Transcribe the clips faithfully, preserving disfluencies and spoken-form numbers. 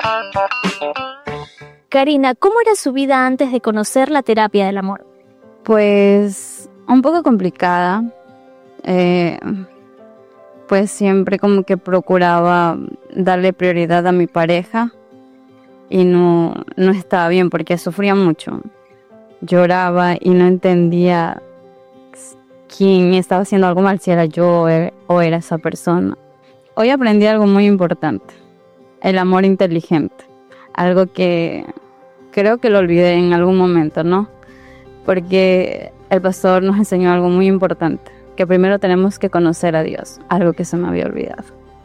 Karina, ¿cómo era su vida antes de conocer la terapia del amor? Pues un poco complicada. Eh, pues siempre como que procuraba darle prioridad a mi pareja y no, no estaba bien porque sufría mucho. Lloraba y no entendía quién estaba haciendo algo mal, si era yo o era esa persona. Hoy aprendí algo muy importante, el amor inteligente, algo que creo que lo olvidé en algún momento, ¿no? Porque el pastor nos enseñó algo muy importante, que primero tenemos que conocer a Dios, algo que se me había olvidado.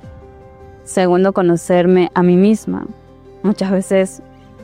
Segundo, conocerme a mí misma. Muchas veces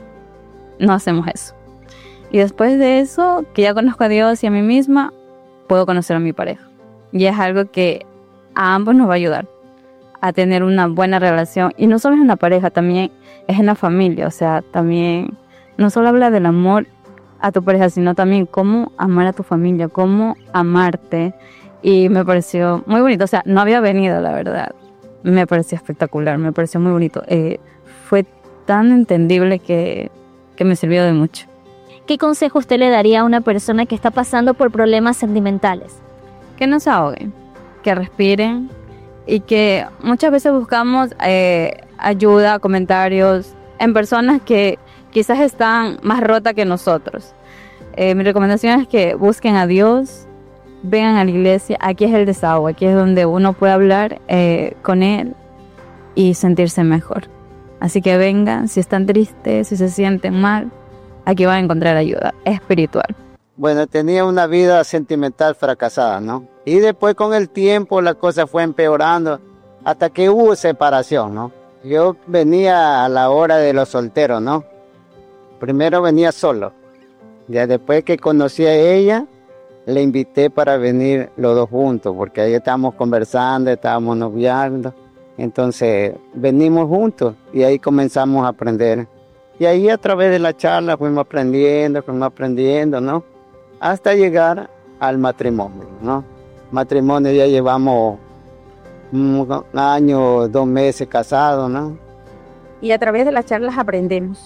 no hacemos eso. Y después de eso, que ya conozco a Dios y a mí misma, puedo conocer a mi pareja. Y es algo que a ambos nos va a ayudar a tener una buena relación. Y no solo es en la pareja, también es en la familia. O sea, también no solo habla del amor a tu pareja, sino también cómo amar a tu familia, cómo amarte. Y me pareció muy bonito. O sea, no había venido, la verdad. Me pareció espectacular, me pareció muy bonito. Eh, fue tan entendible que, que me sirvió de mucho. ¿Qué consejo usted le daría a una persona que está pasando por problemas sentimentales? Que no se ahoguen, que respiren y que muchas veces buscamos eh, ayuda, comentarios en personas que quizás están más rotas que nosotros. Eh, mi recomendación es que busquen a Dios, vengan a la iglesia. Aquí es el desahogo, aquí es donde uno puede hablar eh, con Él y sentirse mejor. Así que vengan, si están tristes, si se sienten mal, aquí van a encontrar ayuda espiritual. Bueno, tenía una vida sentimental fracasada, ¿no? Y después con el tiempo la cosa fue empeorando hasta que hubo separación, ¿no? Yo venía a la hora de los solteros, ¿no? Primero venía solo. Ya después que conocí a ella, le invité para venir los dos juntos, porque ahí estábamos conversando, estábamos noviando. Entonces venimos juntos y ahí comenzamos a aprender. Y ahí a través de la charla fuimos aprendiendo, fuimos aprendiendo, ¿no? Hasta llegar al matrimonio, ¿no? Matrimonio ya llevamos un año, dos meses casados, ¿no? Y a través de las charlas aprendemos.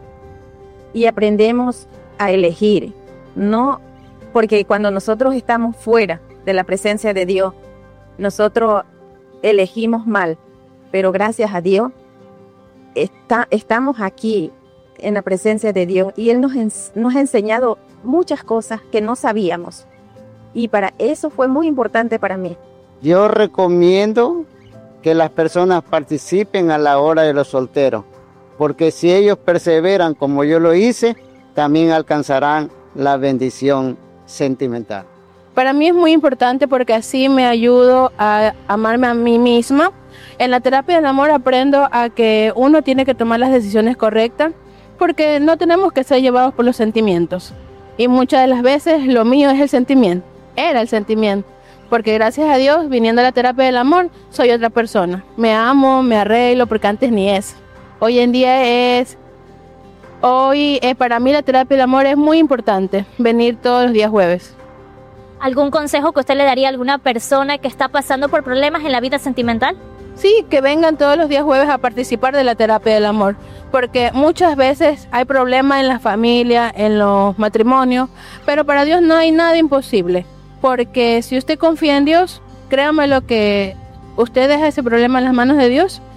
Y aprendemos a elegir, ¿no? Porque cuando nosotros estamos fuera de la presencia de Dios, nosotros elegimos mal. Pero gracias a Dios, está, estamos aquí en la presencia de Dios y Él nos, nos ha enseñado muchas cosas que no sabíamos. Y para eso fue muy importante para mí. Yo recomiendo que las personas participen a la hora de los solteros, porque si ellos perseveran como yo lo hice, también alcanzarán la bendición sentimental. Para mí es muy importante porque así me ayudo a amarme a mí misma. En la terapia del amor aprendo a que uno tiene que tomar las decisiones correctas porque no tenemos que ser llevados por los sentimientos. Y muchas de las veces lo mío es el sentimiento, era el sentimiento. Porque gracias a Dios, viniendo a la terapia del amor, soy otra persona. Me amo, me arreglo, porque antes ni eso. Hoy en día es... Hoy eh, para mí la terapia del amor es muy importante, venir todos los días jueves. ¿Algún consejo que usted le daría a alguna persona que está pasando por problemas en la vida sentimental? Sí, que vengan todos los días jueves a participar de la terapia del amor, porque muchas veces hay problemas en la familia, en los matrimonios, pero para Dios no hay nada imposible, porque si usted confía en Dios, créame lo que usted deja ese problema en las manos de Dios